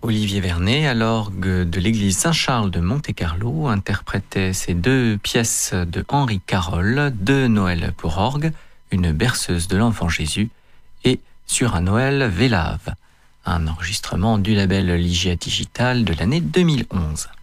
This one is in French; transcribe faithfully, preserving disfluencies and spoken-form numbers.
Olivier Vernet, à l'orgue de l'église Saint-Charles de Monte-Carlo, interprétait ces deux pièces de Henri Carole, Deux Noëls pour orgue, Une berceuse de l'enfant Jésus et Sur un Noël Vélave, un enregistrement du label Ligia Digital de l'année deux mille onze.